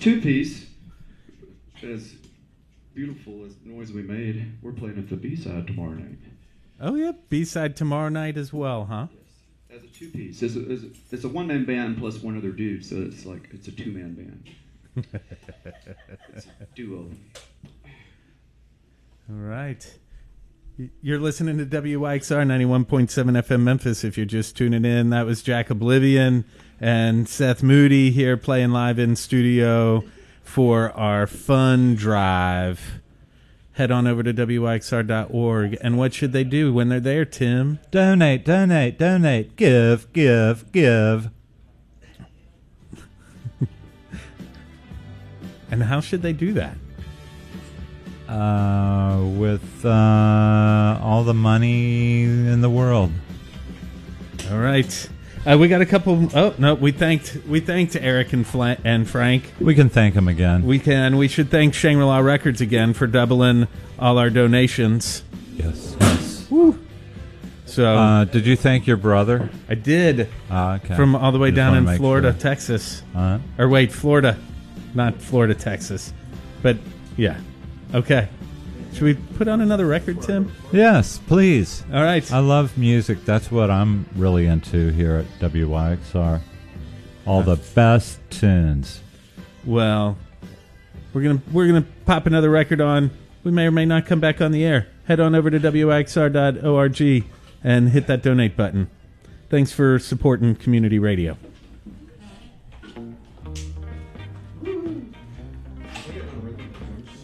two-piece. As beautiful as the noise we made, we're playing at the B-side tomorrow night. Oh, yeah, B-side tomorrow night as well, huh? As a two-piece. It's a one-man band plus one other dude, so it's a two-man band. It's a duo. All right. You're listening to WYXR 91.7 FM Memphis. If you're just tuning in, that was Jack Oblivion and Seth Moody here playing live in studio for our fun drive. Head on over to WYXR.org. And what should they do when they're there, Tim? Donate, donate, donate. Give, give, give. And how should they do that? With all the money in the world. All right. We got a couple. Oh no, we thanked Eric and Frank. We can thank them again. We can. We should thank Shangri-La Records again for doubling all our donations. Yes. Yes. Woo. So, did you thank your brother? I did. Okay. From all the way Just down wanna in make Florida, sure. Texas. Huh? Or wait, Florida, not Florida, Texas. But yeah, okay. Should we put on another record, Tim? Yes, please. All right. I love music. That's what I'm really into here at WYXR. All the best tunes. Well, we're gonna pop another record on. We may or may not come back on the air. Head on over to WYXR.org and hit that donate button. Thanks for supporting community radio.